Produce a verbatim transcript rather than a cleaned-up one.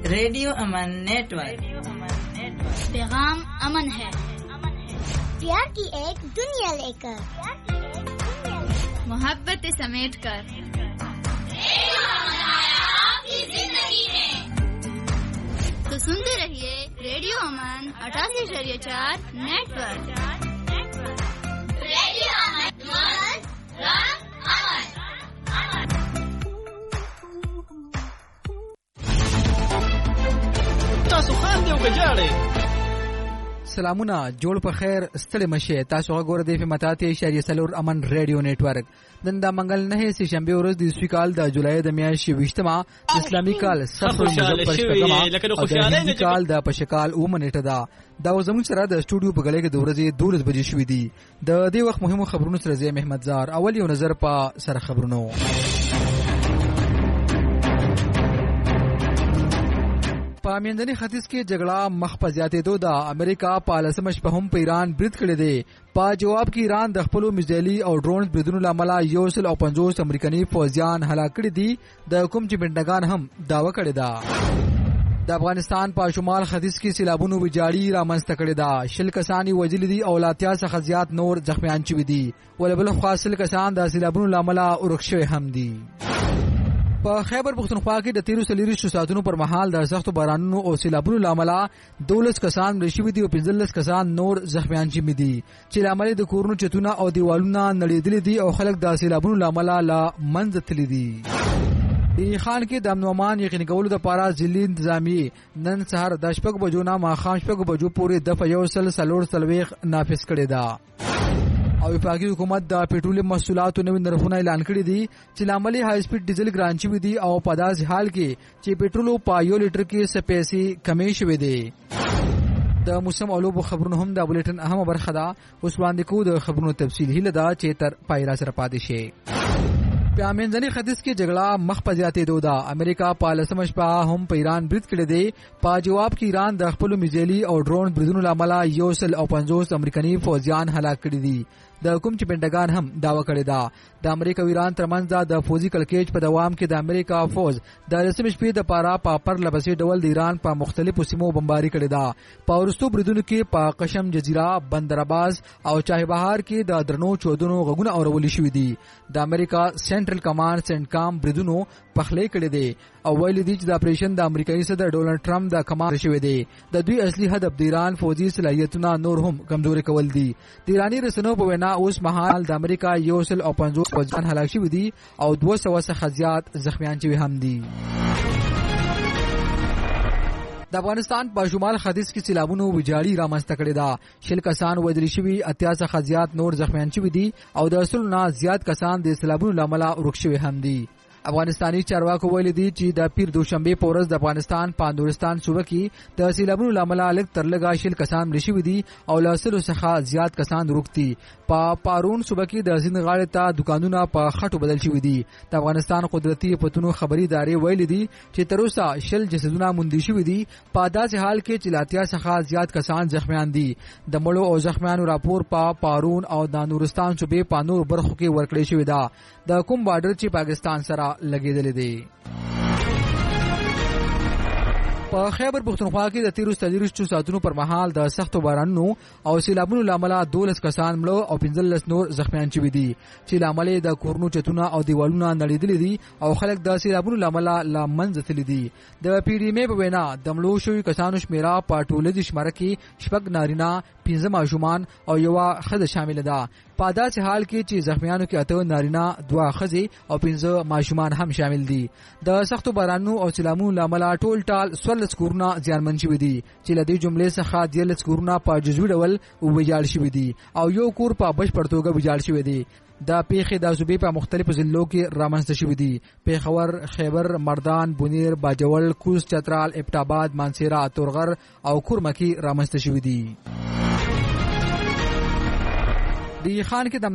रेडियो अमन नेटवर्क, पैगाम अमन है, प्यार की एक दुनिया लेकर, मोहब्बत समेट कर, आपकी जिंदगी में। तो सुनते रहिए रेडियो अमन अठासी शरीय चार नेटवर्क। रेडियो अमन, रंग अमन। تاسو خان دی او گجاړي سلامونه جوړ په خیر ستړي مشه تاسو غوړ دی په متاتې شریعه سلور امن ریډیو نیټورک نن د منګل نه سي شنبه ورځ د سویکال د جولای د میاشتې وشتمه اسلامي کال صفر مزفر شپږمه د کال د پشکال او منټه دا دا زموږ سره د سټوډیو په غړې کې د ورځې دولس بجې شوې دي د دې وخت مهمو خبرونو سره زه محمد زار اول یو نظر په سره خبرونو په میندنی ختیځ کې جګړه مخ په زیاتېدو د امریکا پالیسي مشپهم په ایران برید کړی دی په جواب کې ایران د خپل میزایلي او ډرون بریدونو لامل یو سل او پنځوس امریکایي فوجیان هلاک کړي دي د کوم چې پنټاګان هم داوا کړی دا د افغانستان په شمال ختیځ کې سیلابونو ویجاړي رامنځته کړې ده شل کسانی وژلي دي او لاتیا څخه زیات نور زخمیان شوي دي ولبل خاصل کسان د سیلابونو لامل ورک شوي هم دي په خیبر پختونخوا کې د تیرو سلیریشتو ساعتونو پر مهال د سختو بارانونو او سیلابونو لامل دولس کسان مړه شوي دي او پنځلس کسان نور زخمیان شوي دي چې لامل د کورونو چتونه او دیوالونه نړېدلي دي او خلک د سیلابونو لامل لا منځ تللي دي دی خان کې د امن امان یقیني کولو لپاره ځلې انتظامی نن سهار د شپږ بجو نه ماښام شپږ بجو پورې د فیوسل سلور سلويخ نافذ کړي دا او وفاقي حکومت د پټرولیم محصولاتو نوې نرخونه اعلان کړي دي چې لامل های سپیډ ډیزل ګران شوی دي او په داسې حال کې چې پټرول په یو لیټر کې سپېسي کمې شوې دي د موسم اولو خبرونه هم د بولټن اهم برخه ده اوس باندې کو د خبرونو تفصیل هله دا چې تر پایرا سره پاتې شي په منځني ختیځ کې جګړه مخ په زیاتېدو ده امریکا پالیسي مشپاه هم په ایران برید کړی دی په جواب کې ایران د خپل میزایلي او ډرون بریدونو لامل یو سل او پنځوس امریکایي فوجیان هلاک کړي دي د کوم چې پنټاګان هم داوا کړی دا د امریکا او ایران ترمنځ د فوجي کلکېج په دوام کې د امریکا فوج د رسمي شپې د پارا په پر لبسي ډول د ایران په مختلفو سیمو بمباري کړی دا په ورستو بریدونو کې په قشم جزیره بندراباز او چاه بهار کې د درنو چودونو غږونه اورول شوې دي د امریکا سنټرل کمانډ سنټکام بریدونو پخلې کړي دي او ویل دي چې د اپریشن د امریکایي صدر ډونلډ ټرمپ د کمانډ شوی دی د دوی اصلي هدف د ایران فوجي صلاحیتونه نور هم کمزوري کول دي د ایرانی رسنیو په وینا اوس مهال د امریکا یو سل او پنځوس فوجیان هلاک شوي دي او دوه سوه څخه زیات زخمیان شوي هم دي د افغانستان په شمال ختیځ کې سیلابونو ویجاړي رامنځته کړې ده شل کسان وژل شوي اتیا څخه زیات نور زخمیان شوي دي او د سلو نه زیات کسان د سیلابونو له امله ورک شوي هم دي افغانستاني چارواکو ویلي دي چې د پیر دوشنبه په ورځ د افغانستان په نورستان صوبه کې د سیلابونو له امله لږ تر لږه شل کسان مړه شوي دي او له سلو څخه زیات کسان ورک دي په پارون صوبه کې د سیند غاړې ته دکانونه په خټو بدل شوي دي د افغانستان قدرتي پتونو خبري ادارې ویلي دي چې تر اوسه شل جسدونه موندل شوي دي په داسې حال کې چې لاتیا څخه زیات کسان زخمیان دي د مړو او زخمیانو راپور په پارون او د نورستان صوبې په نور برخو کې ورکړی شوی دا د کوم بارډر چې پاکستان سره لګیدلې دي په خیبر پختونخوا کې د تیرو سلیریشتو ساعتونو پر مهال د سختو بارانونو او سیلابونو لامل دولس کسان مړه او پنځلس نور زخمیان شوي دي چې لامل د کورونو چتونه او دیوالونه نړېدلي دي او خلک د سیلابونو لامل لا منځ تللي دي د پی ډی ایم په وینا د مړو شوي کسانو شمیره په ټولنیز شماره کې شپږ نارینه پنځه ماشومان او یوه ښځه شامل ده په داسې حال کې چې زخمیانو کې اته نارینه دوه ښځې او پنځه ماشومان هم شامل دي د سختو بارانونو او سیلابونو له امله ټول ټال څوارلس کورونه زیانمن شوي دي چې له دې جملې څخه دیارلس کورونه په جزوي ډول ویجاړ شوي دي او یو کور په بشپړ توګه ویجاړ شوی دی دا پیښې د صوبې په مختلفو ضلعو کې رامنځته شوې دي پیښور خیبر مردان بونیر باجوړ کوز چترال ابټاباد مانسیرا تورغر او کورمه کې رامنځته شوې دي دی خان کې